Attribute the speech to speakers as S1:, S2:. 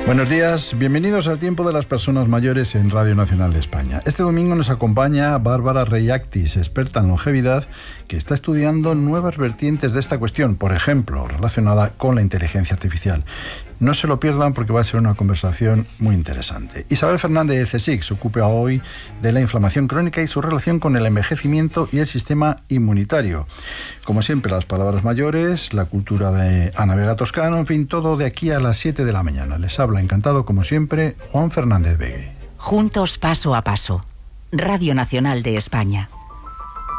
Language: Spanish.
S1: Buenos días, bienvenidos al Tiempo de las Personas Mayores en Radio Nacional de España. Este domingo nos acompaña Bárbara Reyactis, experta en longevidad, que está estudiando nuevas vertientes de esta cuestión, por ejemplo, relacionada con la inteligencia artificial. No se lo pierdan porque va a ser una conversación muy interesante. Isabel Fernández de CSIC se ocupa hoy de la inflamación crónica y su relación con el envejecimiento y el sistema inmunitario. Como siempre, las palabras mayores, la cultura de Ana Vega Toscano, en fin, todo de aquí a las 7 de la mañana. Les habla encantado, como siempre, Juan Fernández Vegue.
S2: Juntos paso a paso. Radio Nacional de España.